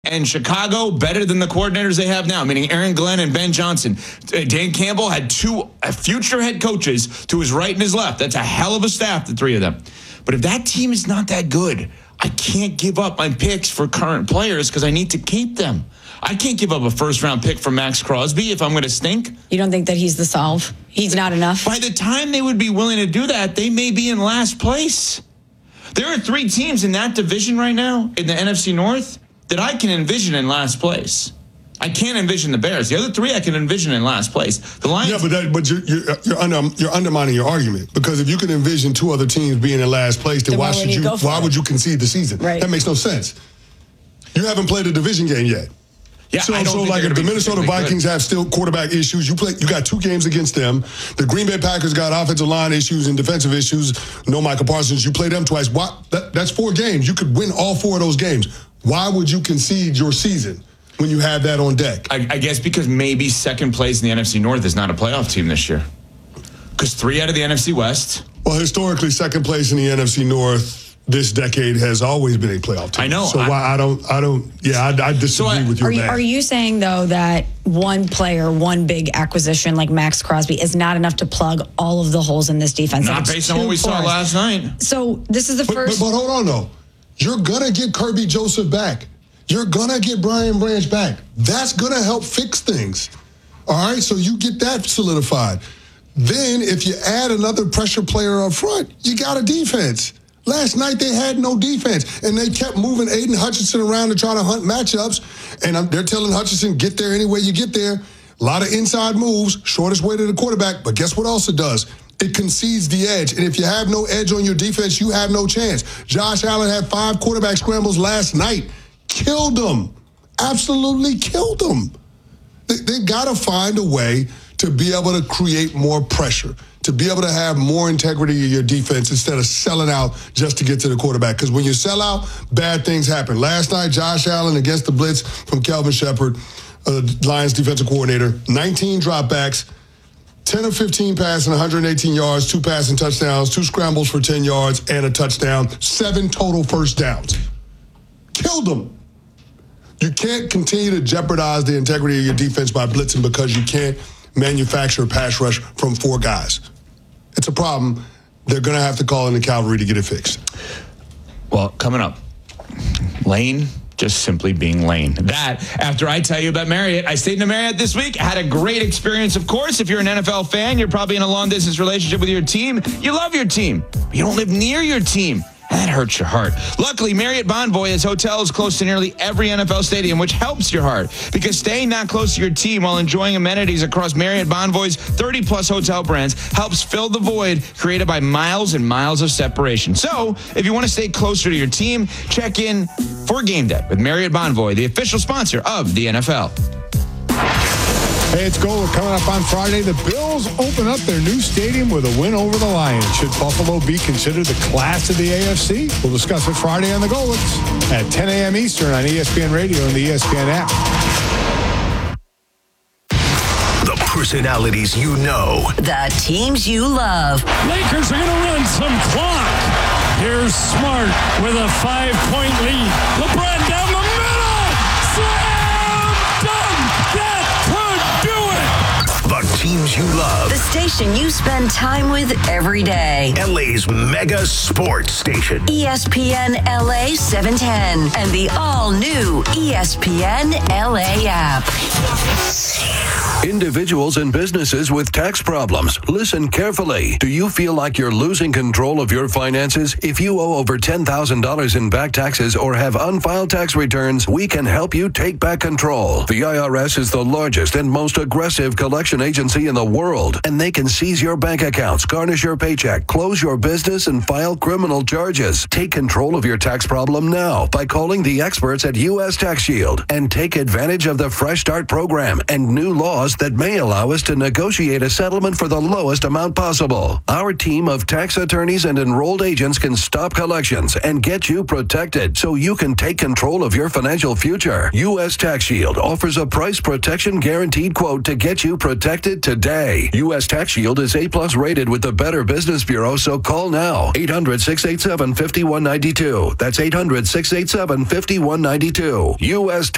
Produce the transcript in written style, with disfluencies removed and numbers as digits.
And Chicago better than the coordinators they have now, meaning Aaron Glenn and Ben Johnson. Dan Campbell had two future head coaches to his right and his left. That's a hell of a staff, the three of them. But if that team is not that good, I can't give up my picks for current players because I need to keep them. I can't give up a first-round pick for Max Crosby if I'm going to stink. You don't think that he's the solve? He's not enough? By the time they would be willing to do that, they may be in last place. There are three teams in that division right now, in the NFC North, that I can envision in last place. I can't envision the Bears. The other three I can envision in last place. The Lions. Yeah, but you're undermining your argument, because if you can envision two other teams being in last place, then why would you concede the season? Right. That makes no sense. You haven't played a division game yet. Yeah, so like if the Minnesota Vikings have still quarterback issues, you got two games against them. The Green Bay Packers got offensive line issues and defensive issues. No Micah Parsons. You play them twice. That's 4 games. You could win all 4 of those games. Why would you concede your season when you have that on deck? I guess because maybe second place in the NFC North is not a playoff team this year. Because 3 out of the NFC West. Well, historically, second place in the NFC North this decade has always been a playoff team. I know. So I disagree with your math. Are you saying, though, that one player, one big acquisition like Max Crosby is not enough to plug all of the holes in this defense? Not based on what we saw last night. So this is the first. But hold on, though. You're going to get Kirby Joseph back. You're going to get Brian Branch back. That's going to help fix things. All right? So you get that solidified. Then if you add another pressure player up front, you got a defense. Last night they had no defense, and they kept moving Aiden Hutchinson around to try to hunt matchups, and they're telling Hutchinson, get there any way you get there. A lot of inside moves, shortest way to the quarterback, but guess what else it does? It concedes the edge, and if you have no edge on your defense, you have no chance. Josh Allen had 5 quarterback scrambles last night. Killed them. Absolutely killed them. They got to find a way to be able to create more pressure, to be able to have more integrity in your defense instead of selling out just to get to the quarterback. Because when you sell out, bad things happen. Last night, Josh Allen against the blitz from Kelvin Shepard, Lions defensive coordinator, 19 dropbacks, 10 of 15 passing, 118 yards, 2 passing touchdowns, 2 scrambles for 10 yards, and a touchdown, 7 total first downs. Killed them. You can't continue to jeopardize the integrity of your defense by blitzing because you can't manufacture a pass rush from 4 guys. It's a problem. They're going to have to call in the cavalry to get it fixed. Well, coming up, Lane just simply being Lane. That, after I tell you about Marriott. I stayed in a Marriott this week, had a great experience, of course. If you're an NFL fan, you're probably in a long-distance relationship with your team. You love your team, but you don't live near your team. That hurts your heart. Luckily, Marriott Bonvoy has hotels close to nearly every NFL stadium, which helps your heart. Because staying that close to your team while enjoying amenities across Marriott Bonvoy's 30-plus hotel brands helps fill the void created by miles and miles of separation. So, if you want to stay closer to your team, check in for game day with Marriott Bonvoy, the official sponsor of the NFL. Hey, it's Gold. Coming up on Friday, the Bills open up their new stadium with a win over the Lions. Should Buffalo be considered the class of the AFC? We'll discuss it Friday on the Golets at 10 a.m. Eastern on ESPN Radio and the ESPN app. The personalities you know. The teams you love. Lakers are going to run some clock. Here's Smart with a 5-point lead. LeBron down the middle. Slam dunk. That could do it. The teams you love. The station you spend time with every day. LA's mega sports station. ESPN LA 710 and the all-new ESPN LA app. Individuals and businesses with tax problems, listen carefully. Do you feel like you're losing control of your finances? If you owe over $10,000 in back taxes or have unfiled tax returns, we can help you take back control. The IRS is the largest and most aggressive collection agency in the world, and they can seize your bank accounts, garnish your paycheck, close your business, and file criminal charges. Take control of your tax problem now by calling the experts at U.S. Tax Shield and take advantage of the Fresh Start program and new laws that may allow us to negotiate a settlement for the lowest amount possible. Our team of tax attorneys and enrolled agents can stop collections and get you protected so you can take control of your financial future. U.S. Tax Shield offers a price protection guaranteed quote to get you protected today. U.S. Tax Shield is A+ rated with the Better Business Bureau, so call now. 800-687-5192. That's 800-687-5192. U.S.